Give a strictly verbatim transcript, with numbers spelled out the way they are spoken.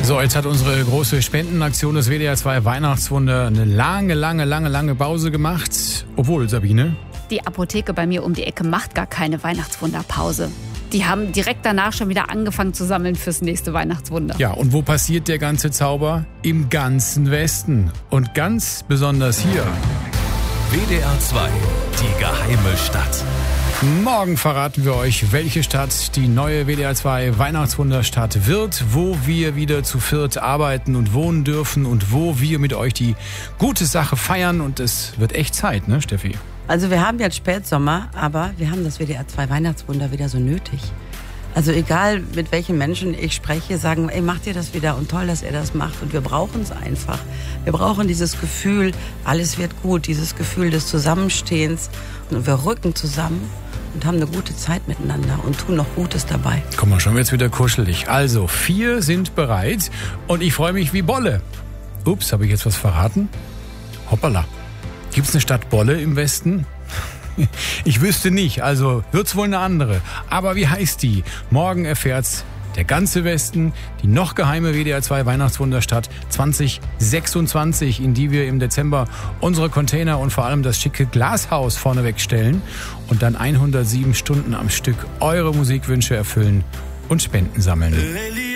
So, jetzt hat unsere große Spendenaktion des W D R zwei Weihnachtswunder eine lange, lange, lange, lange Pause gemacht. Obwohl, Sabine? Die Apotheke bei mir um die Ecke macht gar keine Weihnachtswunderpause. Die haben direkt danach schon wieder angefangen zu sammeln fürs nächste Weihnachtswunder. Ja, und wo passiert der ganze Zauber? Im ganzen Westen. Und ganz besonders hier. W D R zwei, die geheime Stadt. Morgen verraten wir euch, welche Stadt die neue W D R zwei Weihnachtswunderstadt wird, wo wir wieder zu viert arbeiten und wohnen dürfen und wo wir mit euch die gute Sache feiern. Und es wird echt Zeit, ne, Steffi? Also wir haben jetzt Spätsommer, aber wir haben das W D R zwei Weihnachtswunder wieder so nötig. Also egal, mit welchen Menschen ich spreche, sagen, ey, macht ihr das wieder und toll, dass ihr das macht. Und wir brauchen es einfach. Wir brauchen dieses Gefühl, alles wird gut, dieses Gefühl des Zusammenstehens. Und wir rücken zusammen und haben eine gute Zeit miteinander und tun noch Gutes dabei. Komm mal, schon wird's wieder kuschelig. Also, vier sind bereit und ich freue mich wie Bolle. Ups, habe ich jetzt was verraten? Hoppala. Gibt's eine Stadt Bolle im Westen? Ich wüsste nicht, also wird's wohl eine andere. Aber wie heißt die? Morgen erfährt's der ganze Westen, die noch geheime W D R zwei Weihnachtswunderstadt zwanzig sechsundzwanzig, in die wir im Dezember unsere Container und vor allem das schicke Glashaus vorneweg stellen und dann hundertsieben Stunden am Stück eure Musikwünsche erfüllen und Spenden sammeln.